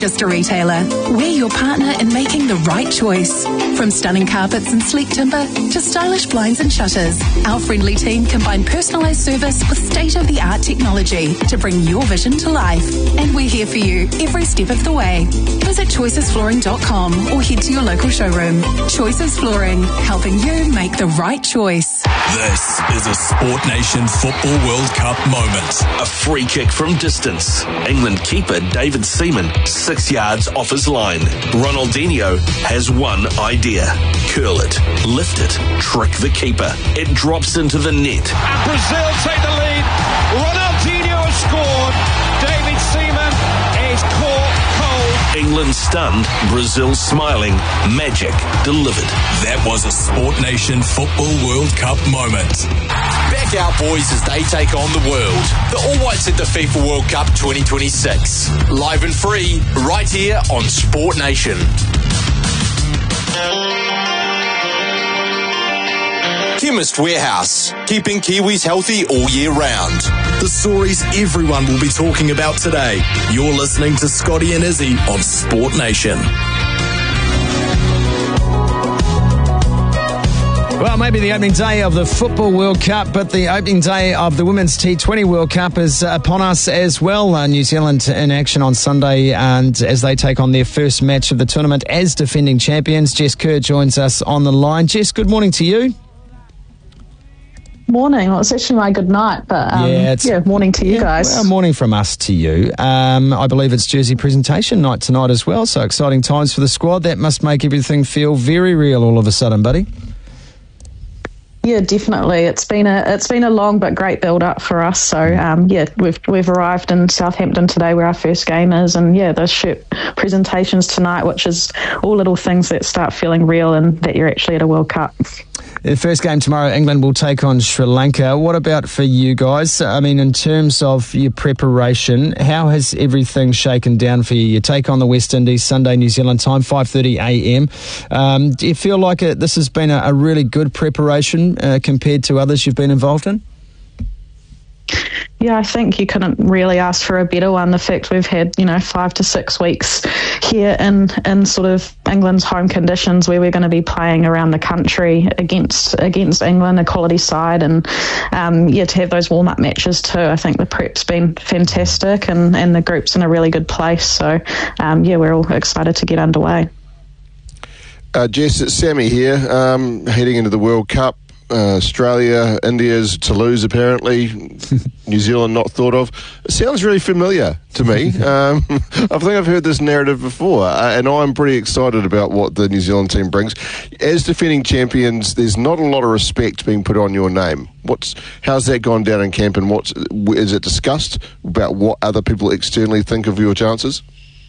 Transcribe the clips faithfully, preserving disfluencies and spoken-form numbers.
Just a retailer. We're your partner in making the right choice. From stunning carpets and sleek timber to stylish blinds and shutters, our friendly team combine personalised service with state-of-the-art technology to bring your vision to life. And we're here for you every step of the way. Visit choices flooring dot com or head to your local showroom. Choices Flooring, helping you make the right choice. This is a Sport Nation Football World Cup moment. A free kick from distance. England keeper David Seaman, six yards off his line. Ronaldinho has one idea. Curl it, lift it, trick the keeper. It drops into the net. And Brazil take the lead. Ronaldinho has scored. David Seaman is caught cold. England stunned, Brazil smiling. Magic delivered. That was a Sport Nation Football World Cup moment. Back our boys as they take on the world. The All Whites at the FIFA World Cup twenty twenty-six. Live and free, right here on Sport Nation. Chemist Warehouse, keeping Kiwis healthy all year round. The stories everyone will be talking about today. You're listening to Scotty and Izzy on Sport Nation. Well, maybe the opening day of the Football World Cup, but the opening day of the Women's T twenty World Cup is upon us as well. Uh, New Zealand in action on Sunday, and as they take on their first match of the tournament as defending champions. Jess Kerr joins us on the line. Jess, good morning to you. Morning. Well, it's actually my good night, but um, yeah, it's, yeah, morning to you yeah, guys. Well, morning from us to you. Um, I believe it's jersey presentation night tonight as well, so exciting times for the squad. That must make everything feel very real all of a sudden, buddy. Yeah, definitely. It's been a it's been a long but great build up for us. So um, yeah, we've we've arrived in Southampton today, where our first game is, and yeah, the shirt presentations tonight, which is all little things that start feeling real and that you're actually at a World Cup. The first game tomorrow, England will take on Sri Lanka. What about for you guys? I mean, in terms of your preparation, how has everything shaken down for you? You take on the West Indies Sunday, New Zealand time, five thirty a.m. Um, do you feel like it, this has been a, a really good preparation uh, compared to others you've been involved in? Yeah, I think you couldn't really ask for a better one. The fact we've had, you know, five to six weeks here in, in sort of England's home conditions, where we're going to be playing around the country against against England, a quality side, and um, yeah, to have those warm-up matches too. I think the prep's been fantastic, and, and the group's in a really good place. So, um, yeah, we're all excited to get underway. Uh, Jess, it's Sammy here, um, heading into the World Cup. Uh, Australia, India's to lose apparently, New Zealand not thought of. It sounds really familiar to me. Um, I think I've heard this narrative before, uh, and I'm pretty excited about what the New Zealand team brings. As defending champions, there's not a lot of respect being put on your name. What's how's that gone down in camp, and what's is it discussed about what other people externally think of your chances?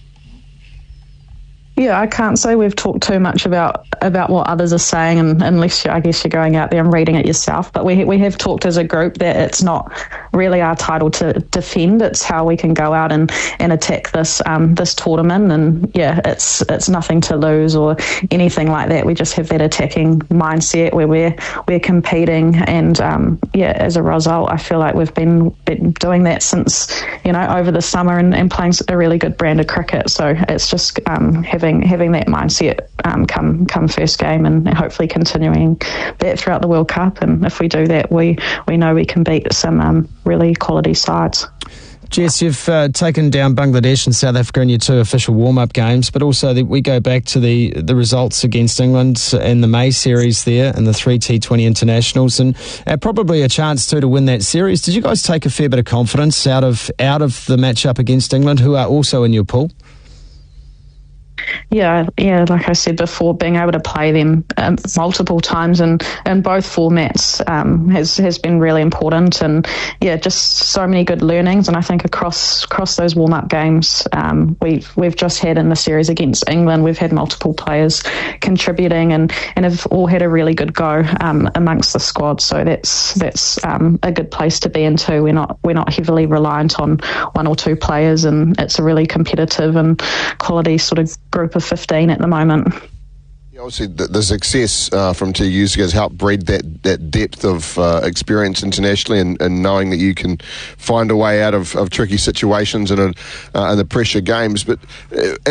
Yeah, I can't say we've talked too much about, about what others are saying, and, unless you, I guess you're going out there and reading it yourself. But we we have talked as a group that it's not really our title to defend; it's how we can go out and, and attack this um, this tournament. And yeah, it's it's nothing to lose or anything like that. We just have that attacking mindset where we're we're competing, and um, yeah, as a result, I feel like we've been, been doing that since you know over the summer and, and playing a really good brand of cricket. So it's just um, having Having, having that mindset um, come come first game, and hopefully continuing that throughout the World Cup. And if we do that, we, we know we can beat some um, really quality sides. Jess, you've uh, taken down Bangladesh and South Africa in your two official warm-up games, but also the, we go back to the, the results against England in the May series there and the three T twenty internationals, and uh, probably a chance too to win that series. Did you guys take a fair bit of confidence out of out of the matchup against England, who are also in your pool? Yeah, yeah. Like I said before, being able to play them um, multiple times in, in both formats um, has has been really important, and yeah, just so many good learnings. And I think across across those warm up games, um, we've we've just had in the series against England, we've had multiple players contributing, and, and have all had a really good go um, amongst the squad. So that's that's um, a good place to be in too. We're not we're not heavily reliant on one or two players, and it's a really competitive and quality sort of group of fifteen at the moment. Obviously, the, the success uh, from two years ago has helped breed that, that depth of uh, experience internationally, and, and knowing that you can find a way out of, of tricky situations and, uh, and the pressure games. But uh,